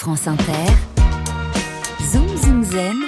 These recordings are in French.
France Inter, Zoom Zoom Zen,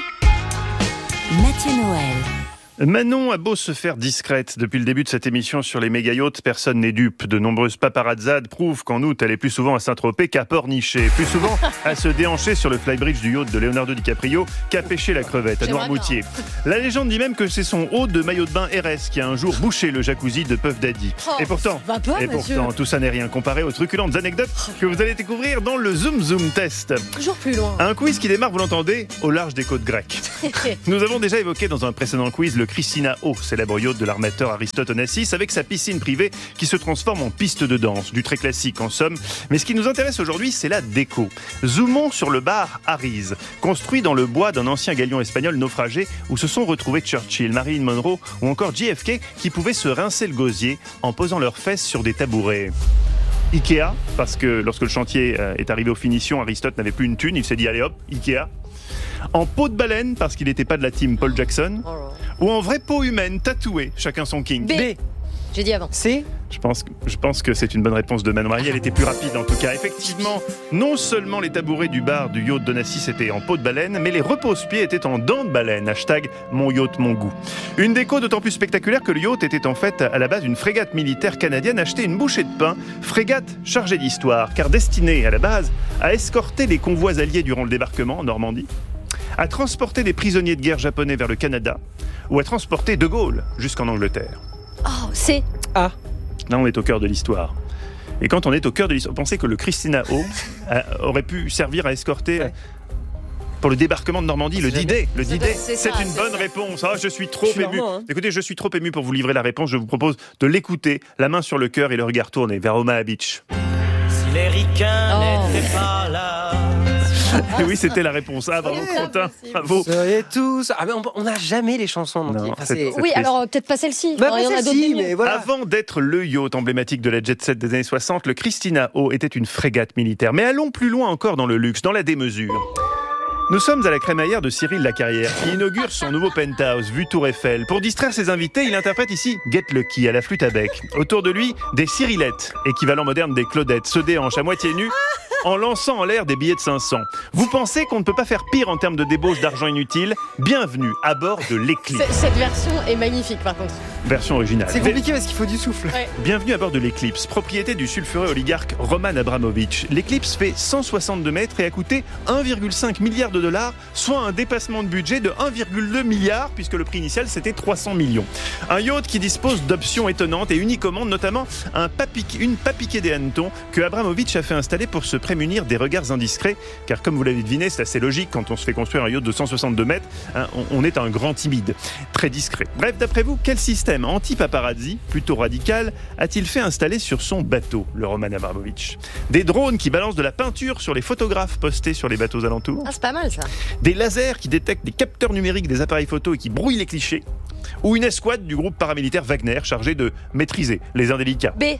Mathieu Noël. Manon a beau se faire discrète depuis le début de cette émission sur les méga-yachts, personne n'est dupe. De nombreuses paparazzades prouvent qu'en août, elle est plus souvent à Saint-Tropez qu'à Pornichet. Plus souvent à se déhancher sur le flybridge du yacht de Leonardo DiCaprio qu'à pêcher la crevette à Noirmoutier. La légende dit même que c'est son hôte de maillot de bain RS qui a un jour bouché le jacuzzi de Puff Daddy. Et pourtant, tout ça n'est rien comparé aux truculentes anecdotes que vous allez découvrir dans le Zoom Zoom Test. Toujours plus loin. Un quiz qui démarre, vous l'entendez, au large des côtes grecques. Nous avons déjà évoqué dans un précédent quiz le Christina O, célèbre yacht de l'armateur Aristote Onassis, avec sa piscine privée qui se transforme en piste de danse, du très classique en somme. Mais ce qui nous intéresse aujourd'hui, c'est la déco. Zoomons sur le bar Ariz, construit dans le bois d'un ancien galion espagnol naufragé où se sont retrouvés Churchill, Marilyn Monroe ou encore JFK qui pouvaient se rincer le gosier en posant leurs fesses sur des tabourets. Ikea, parce que lorsque le chantier est arrivé aux finitions, Aristote n'avait plus une thune, il s'est dit allez hop, Ikea. En peau de baleine, parce qu'il n'était pas de la team Paul Jackson. Ou en vraie peau humaine, tatouée, chacun son king. B. J'ai dit avant. C. Je pense que c'est une bonne réponse de Manon-Marie, elle était plus rapide en tout cas. Effectivement, non seulement les tabourets du bar du yacht d'Onassis étaient en peau de baleine, mais les repose-pieds étaient en dents de baleine. Hashtag mon yacht, mon goût. Une déco d'autant plus spectaculaire que le yacht était en fait à la base une frégate militaire canadienne achetée une bouchée de pain, frégate chargée d'histoire, car destinée à la base à escorter les convois alliés durant le débarquement en Normandie, à transporter des prisonniers de guerre japonais vers le Canada ou à transporter De Gaulle jusqu'en Angleterre. Oh, C. A. Là, on est au cœur de l'histoire. Et quand on est au cœur de l'histoire, pensez que le Christina O aurait pu servir à escorter pour le débarquement de Normandie, le D-Day. Le D-Day, c'est une bonne réponse. Ah, je suis trop ému. Écoutez, je suis trop ému pour vous livrer la réponse. Je vous propose de l'écouter, la main sur le cœur et le regard tourné vers Omaha Beach. Si les ricains n'étaient pas là. Et oui, c'était la réponse. Ah, bravo, Quentin. Bravo. Soyez tous. Ah, mais on n'a jamais les chansons. Donc Non, c'est Oui, triste. alors peut-être pas celle-ci. Bah, Il y en a d'autres celle-ci, mieux. mais voilà. Avant d'être le yacht emblématique de la jet set des années 60, le Christina O était une frégate militaire. Mais allons plus loin encore dans le luxe, dans la démesure. Nous sommes à la crémaillère de Cyril Lacarrière, qui inaugure son nouveau penthouse, vue Tour Eiffel. Pour distraire ses invités, il interprète ici Get Lucky à la flûte à bec. Autour de lui, des Cyrillettes, équivalent moderne des Claudettes, se déhanchent à moitié nues, en lançant en l'air des billets de 500. Vous pensez qu'on ne peut pas faire pire en termes de débauche d'argent inutile ? Bienvenue à bord de l'Eclipse. Cette version est magnifique par contre. Version originale. C'est compliqué parce qu'il faut du souffle. Bienvenue à bord de l'Eclipse, propriété du sulfureux oligarque Roman Abramovich. L'Eclipse fait 162 mètres et a coûté 1,5 milliard de dollars, soit un dépassement de budget de 1,2 milliard, puisque le prix initial c'était 300 millions. Un yacht qui dispose d'options étonnantes et uniques au monde, notamment une papiquée des hannetons que Abramovich a fait installer pour se prémunir des regards indiscrets, car comme vous l'avez deviné, c'est assez logique quand on se fait construire un yacht de 162 mètres, on est un grand timide, très discret. Bref, d'après vous, quel système anti-paparazzi, plutôt radical, a-t-il fait installer sur son bateau, le Roman Abramovich ? Des drones qui balancent de la peinture sur les photographes postés sur les bateaux alentours ? Ah, c'est pas mal ça. Des lasers qui détectent les capteurs numériques des appareils photo et qui brouillent les clichés ? Ou une escouade du groupe paramilitaire Wagner chargée de maîtriser les indélicats ? B.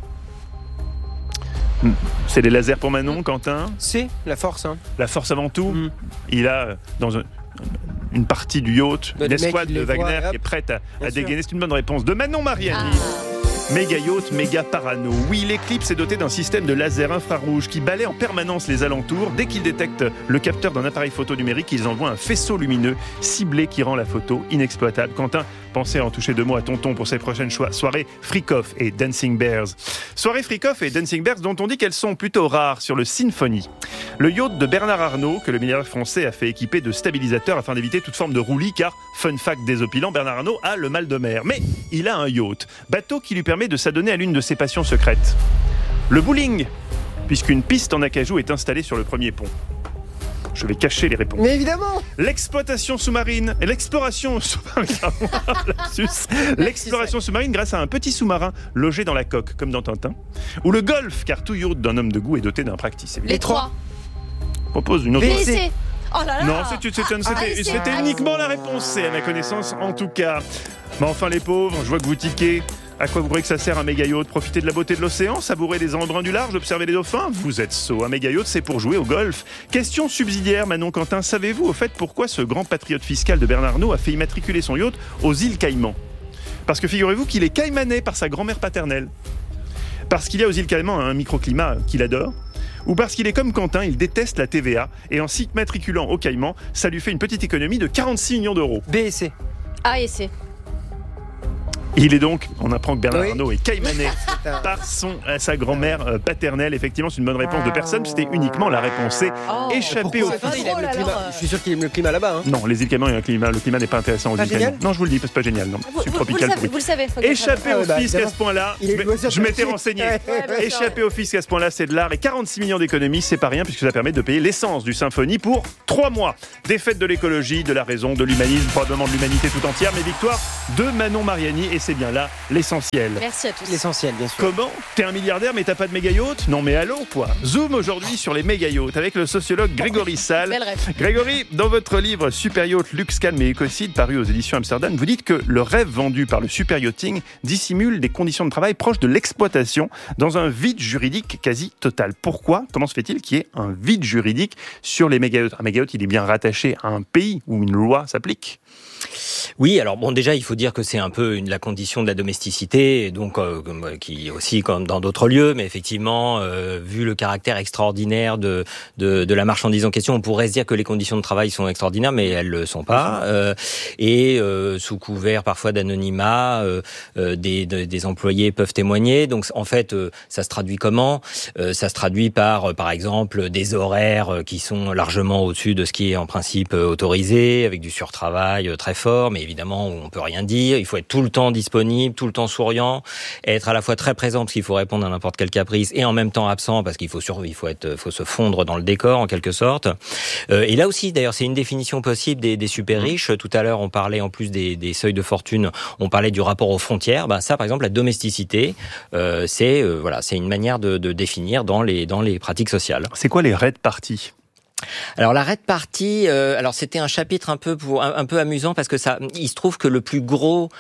C'est les lasers pour Manon, Quentin ? C. La force. Hein. La force avant tout. Il a dans une partie du yacht une escouade de Wagner qui est prête à dégainer. C'est une bonne réponse de Manon Mariani. Méga yacht, méga parano. Oui, l'Eclipse est doté d'un système de laser infrarouge qui balaie en permanence les alentours. Dès qu'ils détectent le capteur d'un appareil photo numérique, ils envoient un faisceau lumineux ciblé qui rend la photo inexploitable. Quentin, pensez à en toucher 2 mots à tonton pour ses prochaines soirées Freak-Off et Dancing Bears. Soirées Freak-Off et Dancing Bears dont on dit qu'elles sont plutôt rares sur le Symphony. Le yacht de Bernard Arnault, que le milliardaire français a fait équiper de stabilisateurs afin d'éviter toute forme de roulis, car, fun fact désopilant, Bernard Arnault a le mal de mer. Mais il a un yacht, bateau qui lui permet de s'adonner à l'une de ses passions secrètes. Le bowling, puisqu'une piste en acajou est installée sur le premier pont. Je vais cacher les réponses. Mais évidemment. L'exploration sous-marine grâce à un petit sous-marin logé dans la coque, comme dans Tintin. Ou le golf, car tout yacht d'un homme de goût est doté d'un practice. Évidemment. Les 3. Je propose une autre. B. C. Oh là là. Non, c'était uniquement la réponse C, à ma connaissance, en tout cas. Mais enfin, les pauvres, je vois que vous tiquez. À quoi vous croyez que ça sert un méga yacht ? Profiter de la beauté de l'océan, savourer les embruns du large, observer les dauphins ? Vous êtes sot. Un méga yacht, c'est pour jouer au golf. Question subsidiaire, Manon Quentin. Savez-vous au fait pourquoi ce grand patriote fiscal de Bernard Arnault a fait immatriculer son yacht aux îles Caïmans ? Parce que figurez-vous qu'il est caïmanais par sa grand-mère paternelle. Parce qu'il y a aux îles Caïmans un microclimat qu'il adore. ou parce qu'il est comme Quentin, il déteste la TVA et en s'immatriculant au Caïman, ça lui fait une petite économie de 46 millions d'euros. B et C. A et C. Il est donc, on apprend que Bernard Oui. Arnault est caïmanais par sa grand-mère paternelle. Effectivement, c'est une bonne réponse de personne. C'était uniquement la réponse C. Oh. Échapper au... C'est pas Il aime drôle, le climat. alors. Je suis sûr qu'il aime le climat là-bas. Hein. Non, les îles Caïmans, il y a un climat. Le climat n'est pas intéressant aux Pas îles Caïmans. génial Non, je vous le dis, c'est pas génial. Non. Subtropical vous le savez. faut que Échapper Ah au ouais, bah, fisc à évidemment. ce point-là, Il est le loisir je m'étais de- renseigné. Ouais, bien sûr. Échapper au fisc à ce point-là, c'est de l'art. Et 46 millions d'économies, c'est pas rien, puisque ça permet de payer l'essence du Symphonie pour 3 mois. Défaite de l'écologie, de la raison, de l'humanisme, probablement de l'humanité tout entière, mais victoire de Manon Mariani. Et c'est bien là l'essentiel. Merci à tous. L'essentiel, bien sûr. Comment ? T'es un milliardaire mais t'as pas de méga yacht ? Non mais allô quoi. Zoom aujourd'hui sur les méga yachts avec le sociologue Grégory Salle. Belle rêve. Grégory, dans votre livre Super Yacht, Luxe, Calme et Écocide, paru aux éditions Amsterdam, vous dites que le rêve vendu par le super yachting dissimule des conditions de travail proches de l'exploitation dans un vide juridique quasi total. Pourquoi ? Comment se fait-il qu'il y ait un vide juridique sur les méga yachts ? Un méga yacht, il est bien rattaché à un pays où une loi s'applique. Oui, alors bon, déjà, il faut dire que c'est un peu la condition de la domesticité, et donc qui aussi comme dans d'autres lieux, mais effectivement, vu le caractère extraordinaire de la marchandise en question, on pourrait se dire que les conditions de travail sont extraordinaires, mais elles le sont pas. Et sous couvert parfois d'anonymat, des employés peuvent témoigner. Donc en fait, ça se traduit comment ? Ça se traduit par exemple, des horaires qui sont largement au-dessus de ce qui est en principe autorisé, avec du surtravail très fort, mais évidemment, on peut rien dire. Il faut être tout le temps disponible, tout le temps souriant, être à la fois très présent parce qu'il faut répondre à n'importe quel caprice, et en même temps absent parce qu'il faut se fondre dans le décor en quelque sorte. Et là aussi, d'ailleurs, c'est une définition possible des super riches. Tout à l'heure, on parlait en plus des seuils de fortune, on parlait du rapport aux frontières. Ben ça, par exemple, la domesticité, c'est une manière de définir dans les pratiques sociales. C'est quoi les raids parties ? Alors la raid party, alors c'était un chapitre un peu amusant parce que il se trouve que le plus gros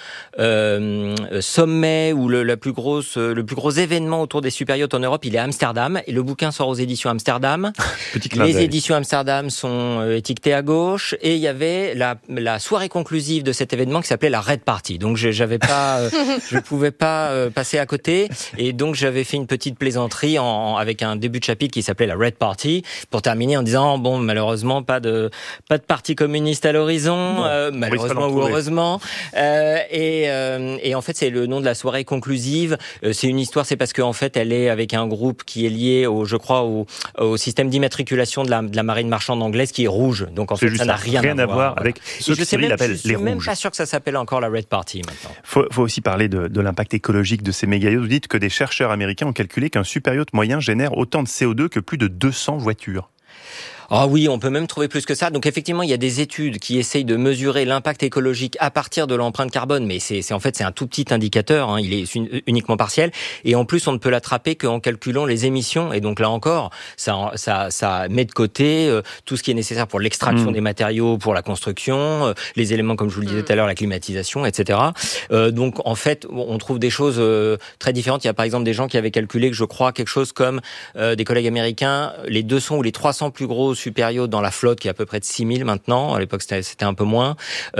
sommet ou le plus gros événement autour des super yachts en Europe, il est à Amsterdam, et le bouquin sort aux éditions Amsterdam. Petit clin d'œil. Les éditions Amsterdam sont étiquetées à gauche, et il y avait la soirée conclusive de cet événement qui s'appelait la raid party. Donc je pouvais pas passer à côté, et donc j'avais fait une petite plaisanterie avec un début de chapitre qui s'appelait la raid party pour terminer en disant bon, malheureusement, pas de parti communiste à l'horizon, malheureusement ou heureusement. Et en fait, c'est le nom de la soirée conclusive. C'est une histoire, c'est parce qu'en fait, elle est avec un groupe qui est lié au système d'immatriculation de la marine marchande anglaise qui est rouge. Donc en fait, ça n'a rien à voir avec ce que Cyril appelle les rouges. Je suis même pas sûr que ça s'appelle encore la Red Party maintenant. Faut aussi parler de l'impact écologique de ces méga yachts. Vous dites que des chercheurs américains ont calculé qu'un super yacht moyen génère autant de CO2 que plus de 200 voitures. Ah oui, on peut même trouver plus que ça. Donc effectivement, il y a des études qui essayent de mesurer l'impact écologique à partir de l'empreinte carbone, mais c'est un tout petit indicateur, hein, il est uniquement partiel, et en plus on ne peut l'attraper qu'en calculant les émissions, et donc là encore, ça met de côté tout ce qui est nécessaire pour l'extraction des matériaux, pour la construction, les éléments comme je vous le disais tout à l'heure, la climatisation, etc. Donc en fait, on trouve des choses très différentes. Il y a par exemple des gens qui avaient calculé que je crois quelque chose comme des collègues américains, les 200 ou les 300 plus gros super yachts dans la flotte, qui est à peu près de 6000 maintenant. À l'époque, c'était un peu moins.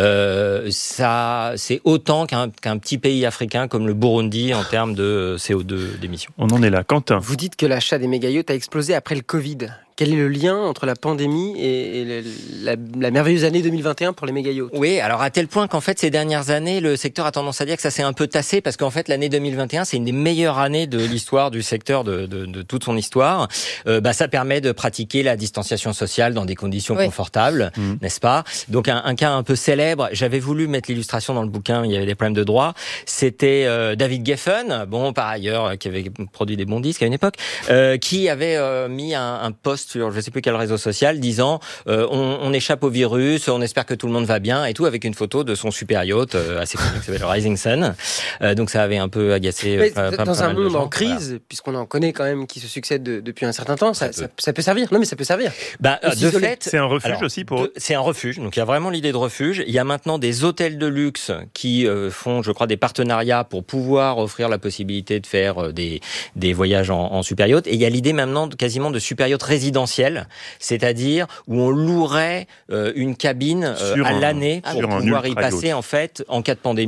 Ça, c'est autant qu'un petit pays africain comme le Burundi en termes de CO2 d'émissions. On en est là. Quentin. Vous dites que l'achat des méga yachts a explosé après le Covid. Quel est le lien entre la pandémie et la merveilleuse année 2021 pour les méga yachts ? Oui, alors à tel point qu'en fait ces dernières années, le secteur a tendance à dire que ça s'est un peu tassé, parce qu'en fait l'année 2021 c'est une des meilleures années de l'histoire du secteur, de toute son histoire. Ça permet de pratiquer la distanciation sociale dans des conditions confortables, n'est-ce pas ? Donc un cas un peu célèbre, j'avais voulu mettre l'illustration dans le bouquin, il y avait des problèmes de droit. C'était David Geffen, par ailleurs qui avait produit des bons disques à une époque, qui avait mis un post sur je ne sais plus quel réseau social disant on échappe au virus, on espère que tout le monde va bien et tout, avec une photo de son super yacht assez connu qui s'appelle Rising Sun. Donc ça avait un peu agacé dans un monde en crise, voilà. puisqu'on en connaît quand même qui se succèdent depuis un certain temps, ça peut servir. Non mais ça peut servir. De fait, c'est un refuge aussi pour eux. C'est un refuge, donc il y a vraiment l'idée de refuge. Il y a maintenant des hôtels de luxe qui font, je crois, des partenariats pour pouvoir offrir la possibilité de faire des voyages en super yacht. Et il y a l'idée maintenant quasiment de super yacht résidentiel, c'est-à-dire où on louerait une cabine à l'année pour pouvoir y passer en fait en cas de pandémie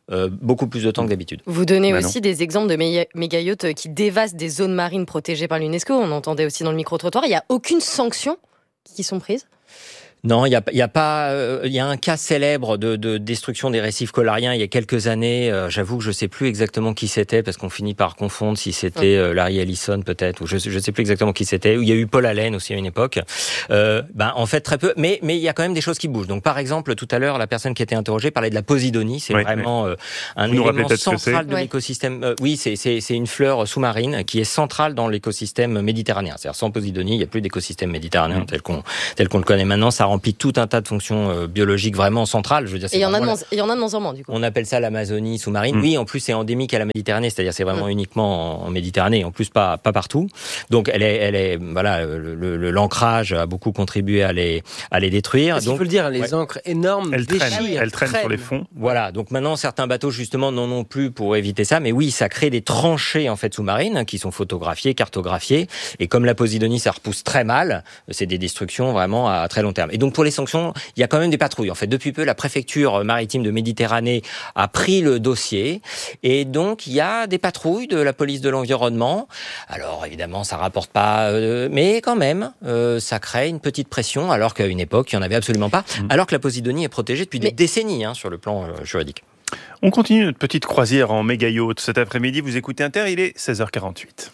beaucoup plus de temps que d'habitude. Vous donnez aussi des exemples de méga-yachts qui dévastent des zones marines protégées par l'UNESCO. On entendait aussi dans le micro-trottoir. Il n'y a aucune sanction qui sont prises ? Non, il y a un cas célèbre de destruction des récifs coralliens il y a quelques années. J'avoue que je sais plus exactement qui c'était parce qu'on finit par confondre si c'était Larry Ellison peut-être ou je sais plus exactement qui c'était. Il y a eu Paul Allen aussi à une époque. En fait très peu, mais il y a quand même des choses qui bougent. Donc par exemple tout à l'heure la personne qui a été interrogée parlait de la Posidonie. C'est vraiment un élément central de l'écosystème. Oui, c'est une fleur sous-marine qui est centrale dans l'écosystème méditerranéen. C'est-à-dire sans Posidonie, il n'y a plus d'écosystème méditerranéen tel qu'on le connaît maintenant. Ça remplit tout un tas de fonctions biologiques vraiment centrales. Je veux dire, et il y en a de moins en moins, du coup. On appelle ça l'Amazonie sous-marine. Oui, en plus, c'est endémique à la Méditerranée, c'est-à-dire c'est vraiment uniquement en Méditerranée, en plus pas partout. Donc, elle est voilà, l'ancrage a beaucoup contribué à les détruire. Donc, il faut le dire, les ancres énormes déchirent. Elles traînent sur les fonds. Voilà. Donc maintenant, certains bateaux, justement, n'en ont plus pour éviter ça. Mais oui, ça crée des tranchées, en fait, sous-marines, qui sont photographiées, cartographiées. Et comme la Posidonie, ça repousse très mal, c'est des destructions vraiment à très long terme. Et donc, pour les sanctions, il y a quand même des patrouilles. En fait, depuis peu, la préfecture maritime de Méditerranée a pris le dossier. Et donc, il y a des patrouilles de la police de l'environnement. Alors, évidemment, ça rapporte pas, mais quand même, ça crée une petite pression, alors qu'à une époque, il n'y en avait absolument pas. Alors que la Posidonie est protégée depuis des décennies, sur le plan juridique. On continue notre petite croisière en méga yacht. Cet après-midi, vous écoutez Inter, il est 16h48.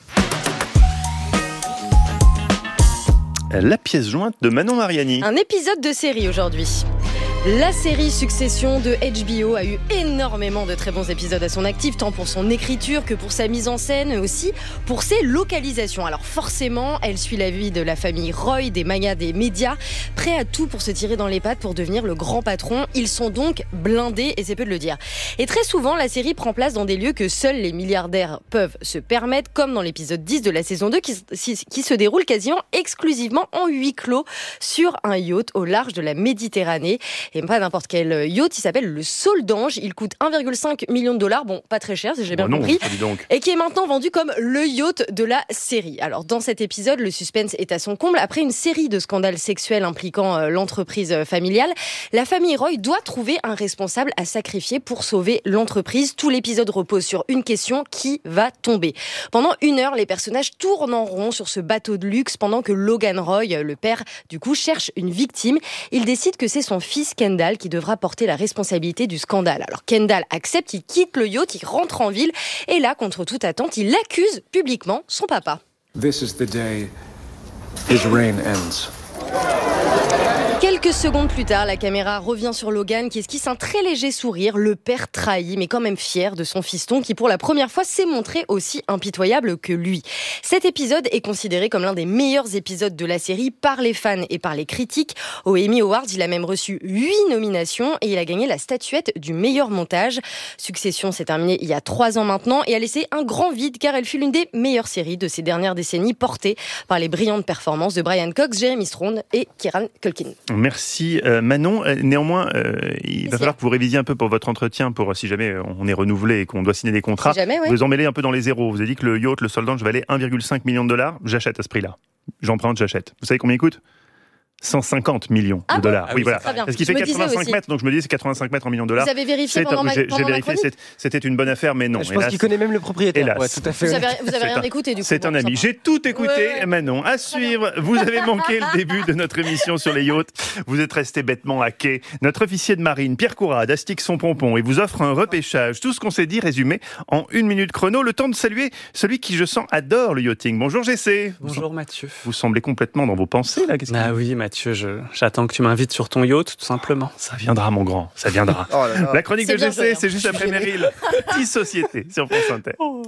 La pièce jointe de Manon Mariani. Un épisode de série aujourd'hui. La série Succession de HBO a eu énormément de très bons épisodes à son actif, tant pour son écriture que pour sa mise en scène, mais aussi pour ses localisations. Alors forcément, elle suit la vie de la famille Roy, des magnats des médias, prêts à tout pour se tirer dans les pattes pour devenir le grand patron. Ils sont donc blindés, et c'est peu de le dire. Et très souvent, la série prend place dans des lieux que seuls les milliardaires peuvent se permettre, comme dans l'épisode 10 de la saison 2, qui se déroule quasiment exclusivement en huis clos sur un yacht au large de la Méditerranée. Et pas n'importe quel yacht, il s'appelle le Saule d'Ange. Il coûte 1,5 million de dollars, bon, pas très cher si j'ai bien compris, et qui est maintenant vendu comme le yacht de la série. Alors dans cet épisode, le suspense est à son comble. Après une série de scandales sexuels impliquant l'entreprise familiale, la famille Roy doit trouver un responsable à sacrifier pour sauver l'entreprise. Tout l'épisode repose sur une question: qui va tomber? Pendant 1 heure, les personnages tournent en rond sur ce bateau de luxe pendant que Logan Roy, le père, du coup, cherche une victime. Il décide que c'est son fils Kendall qui devra porter la responsabilité du scandale. Alors Kendall accepte, il quitte le yacht, il rentre en ville et là, contre toute attente, il accuse publiquement son papa. This is the day his reign ends. Quelques secondes plus tard, la caméra revient sur Logan qui esquisse un très léger sourire, le père trahi mais quand même fier de son fiston qui pour la première fois s'est montré aussi impitoyable que lui. Cet épisode est considéré comme l'un des meilleurs épisodes de la série par les fans et par les critiques. Aux Emmy Awards, il a même reçu 8 nominations et il a gagné la statuette du meilleur montage. Succession s'est terminée il y a 3 ans maintenant et a laissé un grand vide car elle fut l'une des meilleures séries de ces dernières décennies, portée par les brillantes performances de Brian Cox, Jeremy Strong et Kieran Culkin. Merci Manon. Néanmoins, il va falloir que vous révisiez un peu pour votre entretien, pour si jamais on est renouvelé et qu'on doit signer des contrats. Vous en mêlez un peu dans les zéros. Vous avez dit que le yacht, le Saule d'Ange, valait 1,5 million de dollars. J'achète à ce prix-là. J'emprunte, j'achète. Vous savez combien il coûte ? 150 millions de dollars. Oui, voilà. Parce qu'il fait 85 mètres, donc je me dis c'est 85 mètres en millions de dollars. Vous avez vérifié pendant ma chronique ? C'était une bonne affaire, mais non. Je pense qu'il connaît même le propriétaire. Hélas. Ouais, tout à fait. Vous avez rien écouté du coup. C'est un ami. J'ai tout écouté, Manon. À suivre. Vous avez manqué le début de notre émission sur les yachts. Vous êtes resté bêtement à quai. Notre officier de marine, Pierre Courade, astique son pompon et vous offre un repêchage. Tout ce qu'on s'est dit résumé en 1 minute chrono. Le temps de saluer celui qui, je sens, adore le yachting. Bonjour GC. Bonjour Mathieu. Vous semblez complètement dans vos pensées là. Oui Mathieu, j'attends que tu m'invites sur ton yacht, tout simplement. Ça viendra, mon grand, ça viendra. La chronique de GC, c'est juste après Meryl. Petite société sur France Inter.